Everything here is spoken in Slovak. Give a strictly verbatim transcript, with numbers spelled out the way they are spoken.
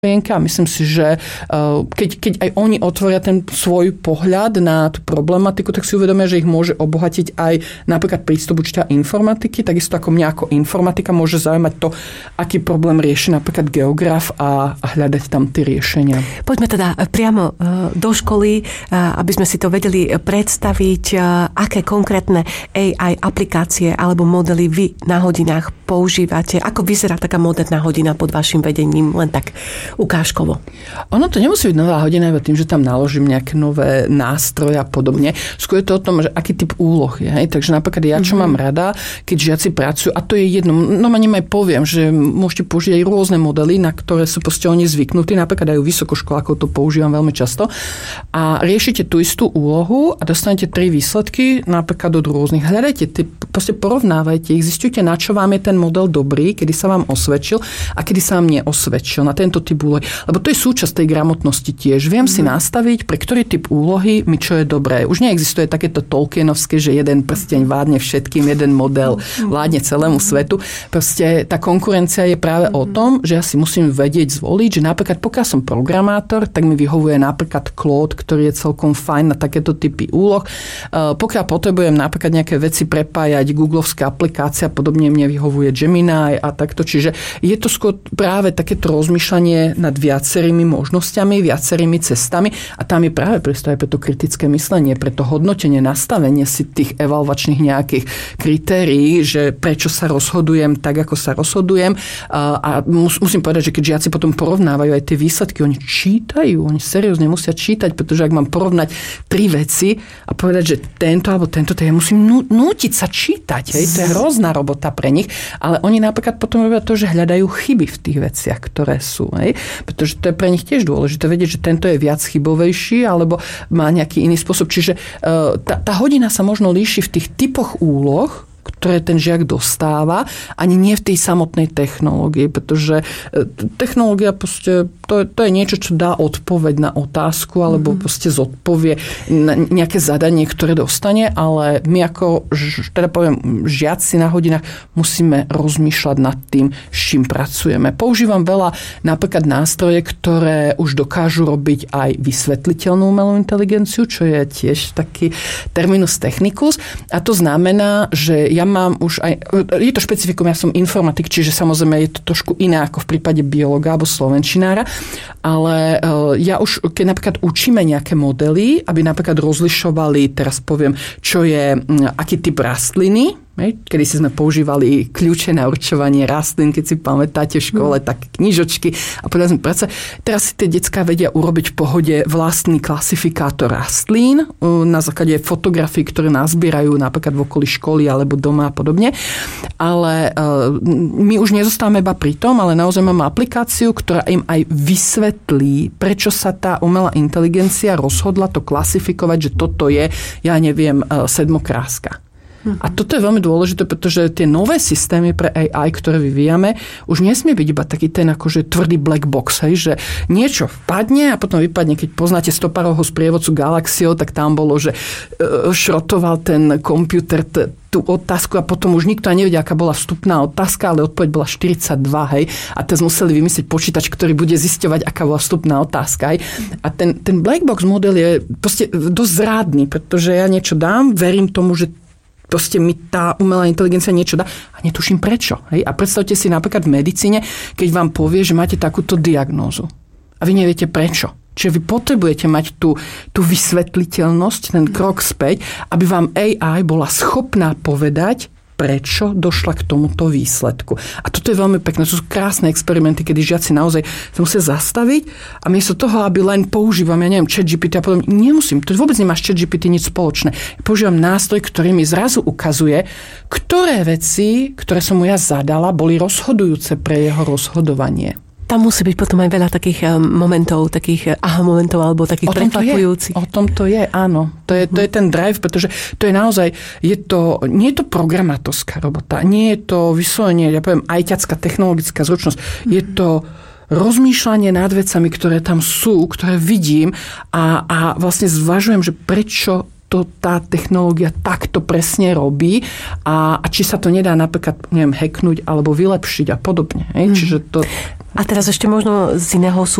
a myslím si, že keď, keď aj oni otvoria ten svoj pohľad na tú problematiku, tak si uvedomia, že ich môže obohatiť aj napríklad prístup učiteľa informatiky, takisto ako mňa ako informatika môže zaujímať to, aký problém rieši napríklad geograf a, a hľadať tam tie riešenia. Poďme teda priamo do školy, aby sme si to vedeli predstaviť, aké konkrétne á í aplikácie alebo modely vy na hodinách používate. Ako vyzerá taká moderná hodina pod vašim vedením? Len tak ukážkovo. Ono to nemusí byť nová hodina iba tým, že tam naložím nejaké nové nástroje a podobne. Skôr je to o tom, že aký typ úloh je. Hej? Takže napríklad ja, čo mm-hmm. mám rada, keď žiaci pracujú, a to je jedno, no ma aj poviem, že môžete použiť aj rôzne modely, na ktoré sú proste oni zvyknutí, napríklad aj u vysokoškolákov to používam veľmi často. A riešite tú istú úlohu a dostanete tri výsledky, napríklad od rôznych. Hľadajte, ty, proste porovnávajte ich, zisťujte, na čo vám je ten model dobrý, kedy sa vám osvedčil a kedy sa vám neosvedčil na tento typ úlohy. Lebo to je súčasť tej gramotnosti tiež. Viem mm. si nastaviť, pre ktorý typ úlohy mi čo je dobré. Už neexistuje takéto Tolkienovské, že jeden prsteň vládne všetkým, jeden model vládne celému svetu. Proste tá konkurencia je práve mm. o tom, že ja si musím vedieť zvoliť, že napríklad pokiaľ som programátor, tak mi vyhovuje napríklad Claude, ktorý je celkom fajn na takéto typy úloh. Pokiaľ potrebujem napríklad nejaké veci prepájať, googlovská aplikácia, podobne mne vyhovuje Gemini a takto. Čiže je to skôr práve takéto rozmýšľanie nad viacerými možnosťami, viacerými cestami a tam je práve priestor pre to kritické myslenie, pre to hodnotenie, nastavenie si tých evaluačných nejakých kritérií, že prečo sa rozhodujem tak, ako sa rozhodujem. A musím povedať, že keď žiaci potom porovnávajú aj tie výsledky, oni čítajú, oni seriózne musia čítať, pretože ak mám porovnať tri veci a povedať, že tento alebo tento, to ja musím nútiť sa čítať. Hej? To je hrozná robota pre nich, ale oni napríklad potom robia to, že hľadajú chyby v tých veciach, ktoré sú. Hej? Pretože to je pre nich tiež dôležité vedieť, že tento je viac chybovejší alebo má nejaký iný spôsob. Čiže tá, tá hodina sa možno líši v tých typoch úloh, ktoré ten žiak dostáva, ani nie v tej samotnej technológii, pretože technológia proste, to, je, to je niečo, čo dá odpoveď na otázku, alebo mm-hmm. proste zodpovie na nejaké zadanie, ktoré dostane, ale my ako, teda poviem, žiaci na hodinách musíme rozmýšľať nad tým, s čím pracujeme. Používam veľa napríklad nástroje, ktoré už dokážu robiť aj vysvetliteľnú umelú inteligenciu, čo je tiež taký terminus technicus, a to znamená, že ja mám už aj, je to špecifikum, ja som informatik, čiže samozrejme je to trošku iné ako v prípade biológa alebo slovenčinára, ale ja už, keď napríklad učíme nejaké modely, aby napríklad rozlišovali, teraz poviem, čo je, aký typ rastliny, kedy si sme používali kľúče na určovanie rastlín, keď si pamätáte v škole, mm. tak knižočky a podľa sme práce. Teraz si tie decká vedia urobiť v pohode vlastný klasifikátor rastlín na základe fotografií, ktoré nazbierajú napríklad v okolí školy alebo doma a podobne. Ale my už nezostávame iba pri tom, ale naozaj máme aplikáciu, ktorá im aj vysvetlí, prečo sa tá umelá inteligencia rozhodla to klasifikovať, že toto je, ja neviem, sedmokráska. A toto je veľmi dôležité, pretože tie nové systémy pre á í, ktoré vyvíjame, už nesmie byť iba taký ten akože tvrdý black box, hej, že niečo vpadne a potom vypadne, keď poznáte stopárovho sprievodcu Galaxiou, tak tam bolo, že šrotoval ten počítač t- tú otázku a potom už nikto ani nevedel, aká bola vstupná otázka, ale odpoveď bola štyridsaťdva, hej. A teraz museli vymyslieť počítač, ktorý bude zisťovať, aká bola vstupná otázka, hej. A ten, ten black box model je proste dosť zrádny, pretože ja niečo dám, verím tomu, že proste mi tá umelá inteligencia niečo dá a netuším prečo. Hej? A predstavte si napríklad v medicíne, keď vám povie, že máte takúto diagnózu a vy neviete prečo. Čiže vy potrebujete mať tú, tú vysvetliteľnosť, ten krok späť, aby vám á í bola schopná povedať, prečo došla k tomuto výsledku. A toto je veľmi pekné. To sú krásne experimenty, kedy žiaci naozaj sa musia zastaviť a miesto toho, aby len používam, ja neviem, ChatGPT a potom nemusím. To vôbec nemá s ChatGPT nič spoločné. Ja používam nástroj, ktorý mi zrazu ukazuje, ktoré veci, ktoré som mu ja zadala, boli rozhodujúce pre jeho rozhodovanie. Tam musí byť potom aj veľa takých momentov, takých aha momentov, alebo takých prekvapujúcich. O tom to je, áno. To je, to je ten drive, pretože to je naozaj, je to, nie je to programátorská robota, nie je to vyslovene, ja poviem, ajťacká technologická zručnosť, mm-hmm. je to rozmýšľanie nad vecami, ktoré tam sú, ktoré vidím a, a vlastne zvažujem, že prečo to tá technológia takto presne robí a, a či sa to nedá napríklad, neviem, hacknúť alebo vylepšiť a podobne. Hej? Mm. Čiže to... A teraz ešte možno z iného